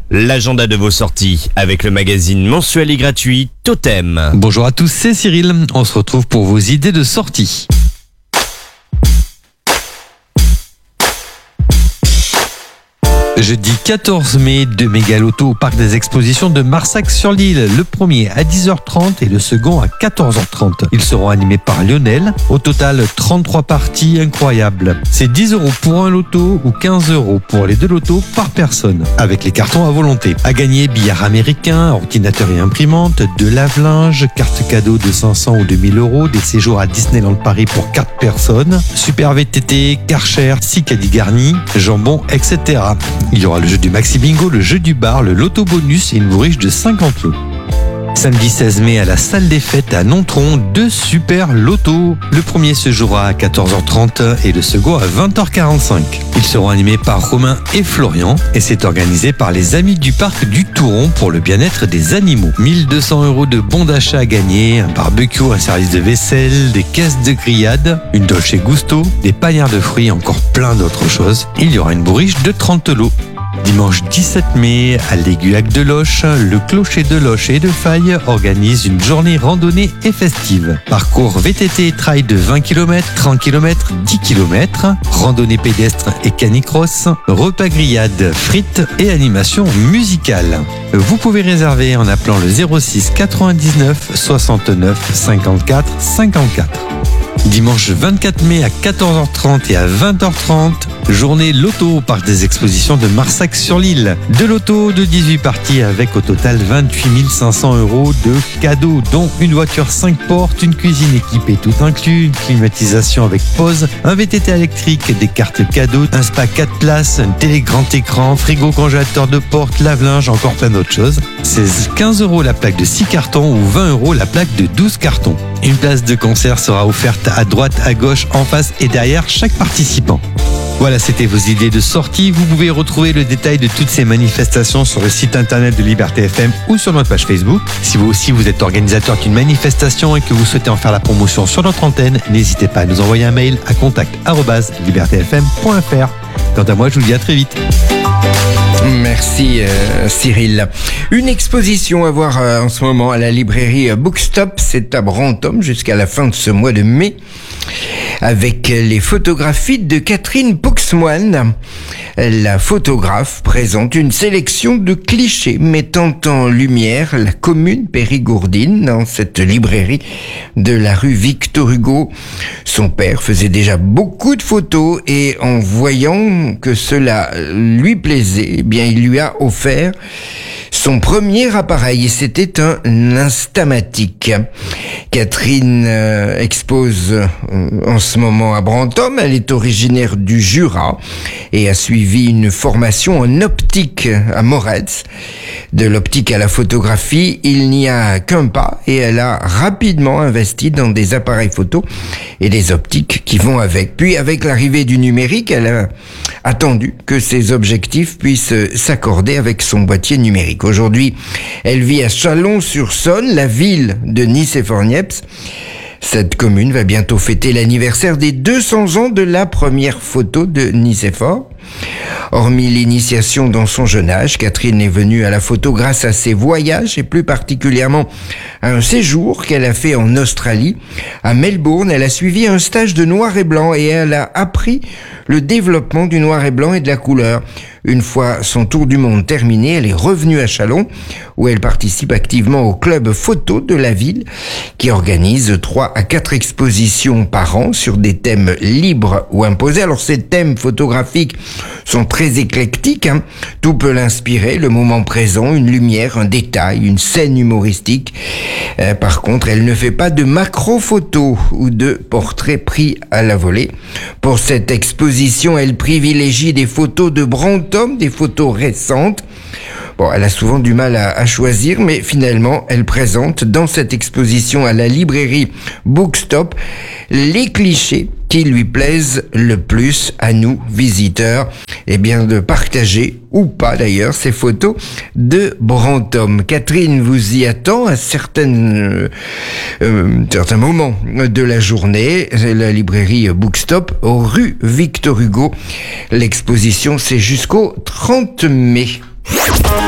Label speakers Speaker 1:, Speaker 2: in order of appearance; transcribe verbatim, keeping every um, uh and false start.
Speaker 1: L'agenda de vos sorties avec le magazine mensuel et gratuit Totem.
Speaker 2: Bonjour à tous, c'est Cyril. On se retrouve pour vos idées de sortie. Jeudi quatorze mai, deux méga-lotos au parc des expositions de Marsac-sur-l'Île. Le premier à dix heures trente et le second à quatorze heures trente. Ils seront animés par Lionel. Au total, trente-trois parties incroyables. C'est dix euros pour un loto ou quinze euros pour les deux lotos par personne. Avec les cartons à volonté. À gagner, billard américain, ordinateur et imprimante, de lave-linge, carte cadeau de cinq cents ou deux mille euros, des séjours à Disneyland Paris pour quatre personnes, Super V T T, Karcher, six caddies garnis, jambon, et cetera. Il y aura le jeu du Maxi Bingo, le jeu du bar, le loto bonus et une bourriche de cinquante lots. Samedi seize mai à la salle des fêtes à Nontron, deux super lotos. Le premier se jouera à quatorze heures trente et le second à vingt heures quarante-cinq. Ils seront animés par Romain et Florian et c'est organisé par les Amis du Parc du Touron pour le bien-être des animaux. mille deux cents euros de bons d'achat à gagner, un barbecue, un service de vaisselle, des caisses de grillade, une Dolce Gusto, des panières de fruits et encore plein d'autres choses. Il y aura une bourriche de trente lots. Dimanche dix-sept mai, à l'Aiguillac de Loche, le Clocher de Loche et de Faille organise une journée randonnée et festive. Parcours V T T et trail de vingt kilomètres, trente kilomètres, dix kilomètres, randonnée pédestre et canicross, repas grillade, frites et animation musicale. Vous pouvez réserver en appelant le zéro six quatre-vingt-dix-neuf soixante-neuf cinquante-quatre cinquante-quatre. Dimanche vingt-quatre mai à quatorze heures trente et à vingt heures trente, journée loto au parc des expositions de Marsac-sur-l'Île. Deux lotos de dix-huit parties avec au total vingt-huit mille cinq cents euros de cadeaux, dont une voiture cinq portes, une cuisine équipée tout inclus, une climatisation avec pause, un V T T électrique, des cartes cadeaux, un spa quatre places, une télé grand écran, frigo congélateur de porte, lave-linge, encore plein d'autres choses. C'est quinze euros la plaque de six cartons ou vingt euros la plaque de douze cartons. Une place de concert sera offerte à droite, à gauche, en face et derrière chaque participant. Voilà, c'était vos idées de sortie. Vous pouvez retrouver le détail de toutes ces manifestations sur le site internet de Liberté F M ou sur notre page Facebook. Si vous aussi vous êtes organisateur d'une manifestation et que vous souhaitez en faire la promotion sur notre antenne, n'hésitez pas à nous envoyer un mail à contact arobase liberté f m point f r. Quant à moi, je vous dis à très vite.
Speaker 3: Merci euh, Cyril. Une exposition à voir euh, en ce moment à la librairie Bookstop, c'est à Brantôme jusqu'à la fin de ce mois de mai, avec les photographies de Catherine Pauxmoine. La photographe présente une sélection de clichés mettant en lumière la commune périgourdine dans cette librairie de la rue Victor Hugo. Son père faisait déjà beaucoup de photos et en voyant que cela lui plaisait, eh bien il lui a offert son premier appareil et c'était un Instamatic. Catherine euh, expose euh, en ce moment à Brantôme. Elle est originaire du Jura et a suivi une formation en optique à Moretz. De l'optique à la photographie, il n'y a qu'un pas et elle a rapidement investi dans des appareils photo et des optiques qui vont avec. Puis avec l'arrivée du numérique, elle a attendu que ses objectifs puissent s'accorder avec son boîtier numérique. Aujourd'hui, elle vit à Chalon-sur-Saône, la ville de Nicéphore-Niepce. Cette commune va bientôt fêter l'anniversaire des deux cents ans de la première photo de Nicéphore. Hormis l'initiation dans son jeune âge, Catherine est venue à la photo grâce à ses voyages et plus particulièrement à un séjour qu'elle a fait en Australie. À Melbourne, elle a suivi un stage de noir et blanc et elle a appris le développement du noir et blanc et de la couleur. Une fois son tour du monde terminé, elle est revenue à Chalon où elle participe activement au club photo de la ville qui organise trois à quatre expositions par an sur des thèmes libres ou imposés. Alors ces thèmes photographiques sont très éclectiques, hein. Tout peut l'inspirer, le moment présent, une lumière, un détail, une scène humoristique. Euh, par contre, elle ne fait pas de macro-photos ou de portraits pris à la volée. Pour cette exposition, elle privilégie des photos de Brantôme, des photos récentes. Bon, elle a souvent du mal à, à choisir, mais finalement, elle présente dans cette exposition à la librairie Bookstop les clichés qui lui plaisent le plus à nous, visiteurs, eh bien de partager, ou pas d'ailleurs, ces photos de Brantôme. Catherine vous y attend à certaines, euh, certains moments de la journée. La librairie Bookstop, rue Victor Hugo. L'exposition, c'est jusqu'au trente mai.